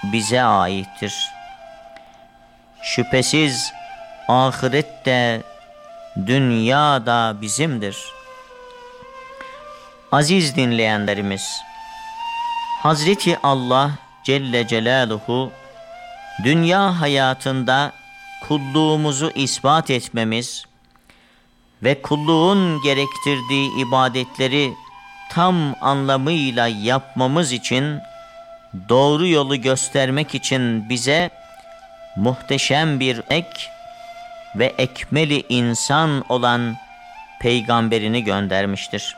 bize aittir. Şüphesiz ahiret de dünya da bizimdir. Aziz dinleyenlerimiz, Hazreti Allah Celle Celaluhu dünya hayatında kulluğumuzu ispat etmemiz ve kulluğun gerektirdiği ibadetleri tam anlamıyla yapmamız için, doğru yolu göstermek için bize muhteşem bir ve ekmeli insan olan peygamberini göndermiştir.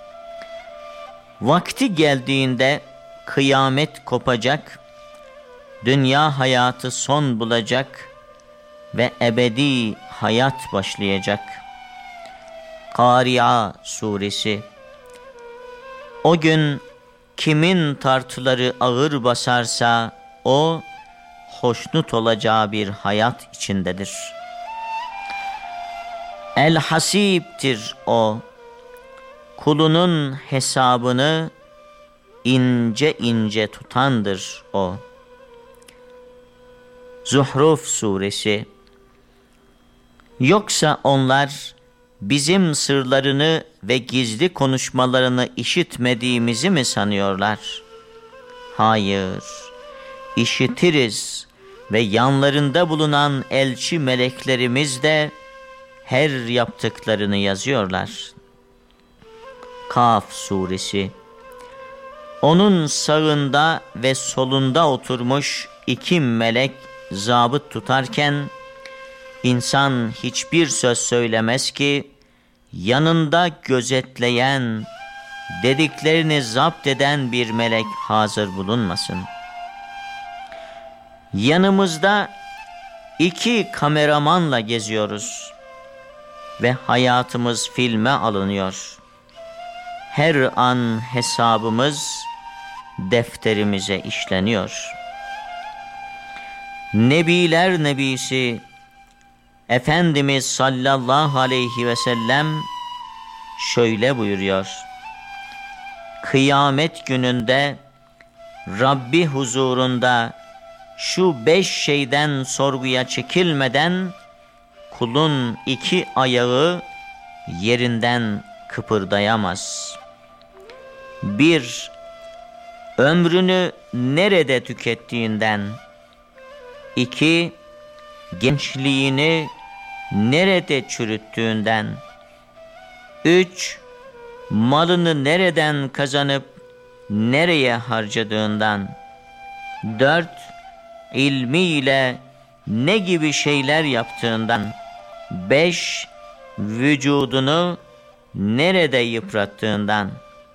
Vakti geldiğinde kıyamet kopacak, dünya hayatı son bulacak ve ebedi hayat başlayacak. Kâri'a suresi. O gün kimin tartıları ağır basarsa o hoşnut olacağı bir hayat içindedir. El-Hasib'tir o. Kulunun hesabını ince ince tutandır o. Zuhruf suresi. Yoksa onlar bizim sırlarını ve gizli konuşmalarını işitmediğimizi mi sanıyorlar? Hayır, işitiriz ve yanlarında bulunan elçi meleklerimiz de her yaptıklarını yazıyorlar. Kaf suresi. Onun sağında ve solunda oturmuş iki melek zabıt tutarken, İnsan hiçbir söz söylemez ki, yanında gözetleyen, dediklerini zapt eden bir melek hazır bulunmasın. Yanımızda iki kameramanla geziyoruz ve hayatımız filme alınıyor. Her an hesabımız defterimize işleniyor. Nebiler Nebisi Efendimiz sallallahu aleyhi ve sellem şöyle buyuruyor: kıyamet gününde Rabbi huzurunda şu 5 şeyden sorguya çekilmeden kulun 2 ayağı yerinden kıpırdayamaz. 1. Ömrünü nerede tükettiğinden. 2. Gençliğini nerede çürüttüğünden. 3. Malını nereden kazanıp nereye harcadığından. 4. İlmiyle ne gibi şeyler yaptığından. 5. Vücudunu nerede yıprattığından.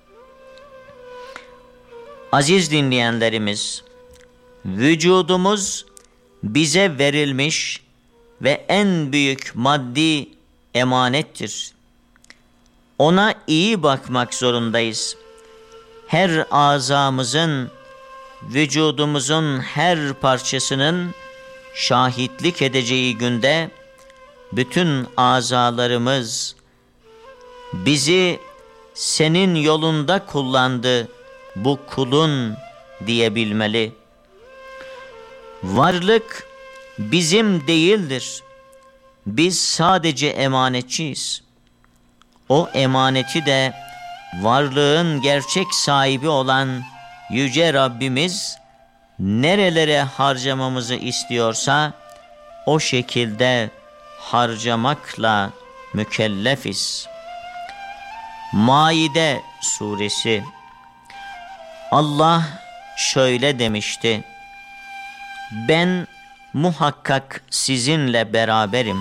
Aziz dinleyenlerimiz, vücudumuz bize verilmiş ve en büyük maddi emanettir. Ona iyi bakmak zorundayız. Her azamızın, vücudumuzun her parçasının şahitlik edeceği günde bütün azalarımız bizi senin yolunda kullandı bu kulun diyebilmeli. Varlık bizim değildir. Biz sadece emanetçiyiz. O emaneti de varlığın gerçek sahibi olan Yüce Rabbimiz nerelere harcamamızı istiyorsa o şekilde harcamakla mükellefiz. Maide suresi. Allah şöyle demişti: ben muhakkak sizinle beraberim.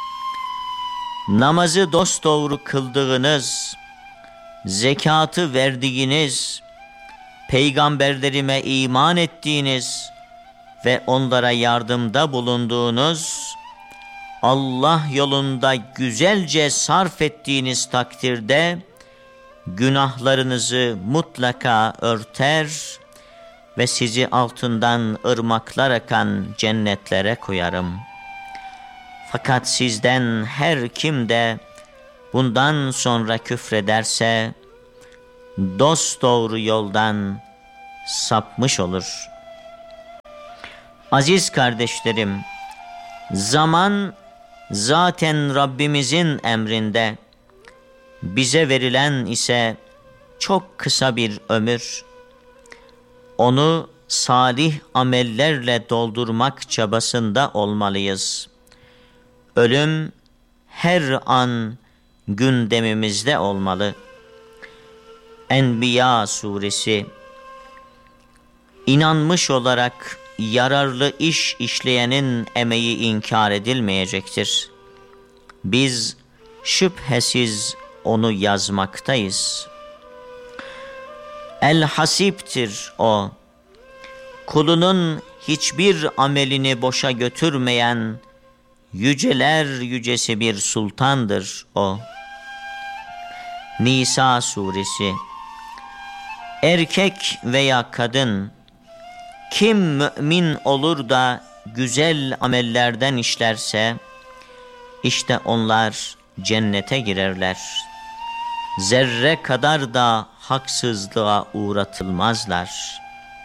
Namazı dosdoğru kıldığınız, zekatı verdiğiniz, peygamberlerime iman ettiğiniz ve onlara yardımda bulunduğunuz, Allah yolunda güzelce sarf ettiğiniz takdirde günahlarınızı mutlaka örter ve sizi altından ırmaklar akan cennetlere koyarım. Fakat sizden her kim de bundan sonra küfrederse dosdoğru yoldan sapmış olur. Aziz kardeşlerim, zaman zaten Rabbimizin emrinde, bize verilen ise çok kısa bir ömür. Onu salih amellerle doldurmak çabasında olmalıyız. Ölüm her an gündemimizde olmalı. Enbiya suresi. İnanmış olarak yararlı iş işleyenin emeği inkar edilmeyecektir. Biz şüphesiz onu yazmaktayız. El-Hasip'tir o. Kulunun hiçbir amelini boşa götürmeyen yüceler yücesi bir sultandır o. Nisa suresi. Erkek veya kadın, kim mümin olur da güzel amellerden işlerse, işte onlar cennete girerler. Zerre kadar da haksızlığa uğratılmazlar.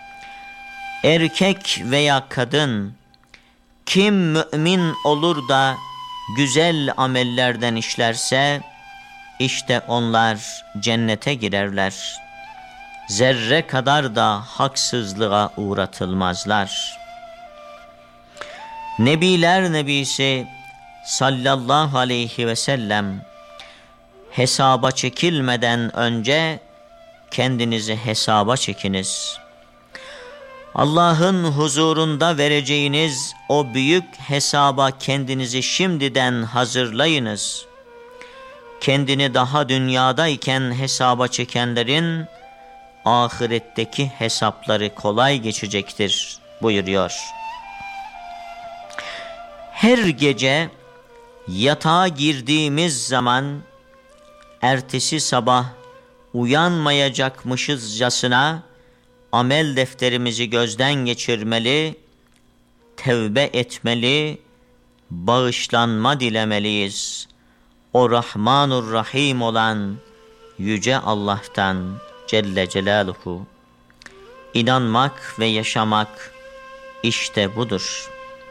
Erkek veya kadın, kim mümin olur da güzel amellerden işlerse, işte onlar cennete girerler. Zerre kadar da haksızlığa uğratılmazlar. Nebiler Nebisi sallallahu aleyhi ve sellem, hesaba çekilmeden önce kendinizi hesaba çekiniz. Allah'ın huzurunda vereceğiniz o büyük hesaba kendinizi şimdiden hazırlayınız. Kendini daha dünyadayken hesaba çekenlerin ahiretteki hesapları kolay geçecektir buyuruyor. Her gece yatağa girdiğimiz zaman ertesi sabah uyanmayacakmışızcasına amel defterimizi gözden geçirmeli, tevbe etmeli, bağışlanma dilemeliyiz. O Rahmanur Rahim olan Yüce Allah'tan Celle Celaluhu. İnanmak ve yaşamak işte budur.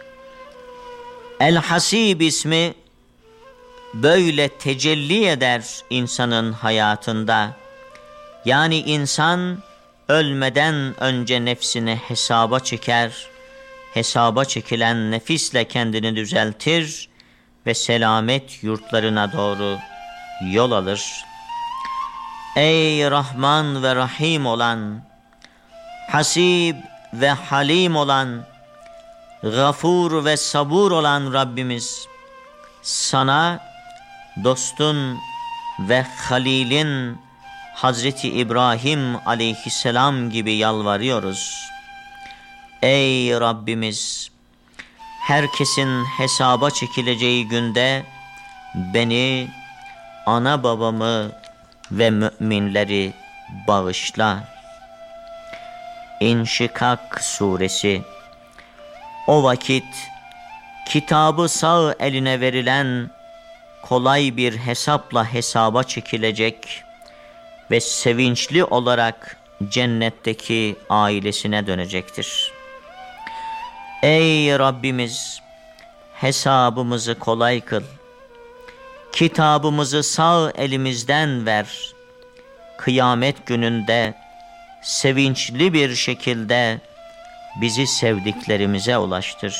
El-Hasib ismi böyle tecelli eder insanın hayatında. Yani insan ölmeden önce nefsini hesaba çeker, hesaba çekilen nefisle kendini düzeltir ve selamet yurtlarına doğru yol alır. Ey Rahman ve Rahim olan, Hasib ve Halim olan, Gafur ve Sabur olan Rabbimiz, sana dostun ve Halil'in Hazreti İbrahim aleyhisselam gibi yalvarıyoruz. Ey Rabbimiz, herkesin hesaba çekileceği günde beni, ana babamı ve müminleri bağışla. İnşikak suresi. O vakit kitabı sağ eline verilen kolay bir hesapla hesaba çekilecek ve sevinçli olarak cennetteki ailesine dönecektir. Ey Rabbimiz, hesabımızı kolay kıl. Kitabımızı sağ elimizden ver. Kıyamet gününde sevinçli bir şekilde bizi sevdiklerimize ulaştır.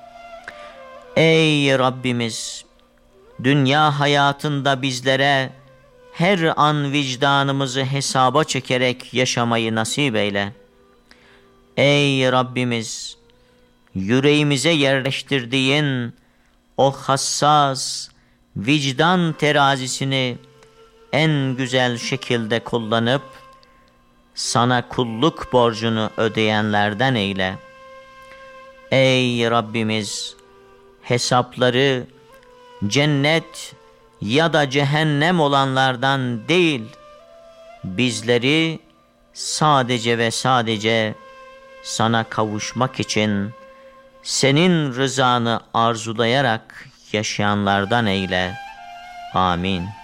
Ey Rabbimiz, dünya hayatında bizlere her an vicdanımızı hesaba çekerek yaşamayı nasip eyle. Ey Rabbimiz, yüreğimize yerleştirdiğin o hassas vicdan terazisini en güzel şekilde kullanıp sana kulluk borcunu ödeyenlerden eyle. Ey Rabbimiz, hesapları cennet ya da cehennem olanlardan değil, bizleri sadece ve sadece sana kavuşmak için senin rızanı arzulayarak yaşayanlardan eyle. Amin.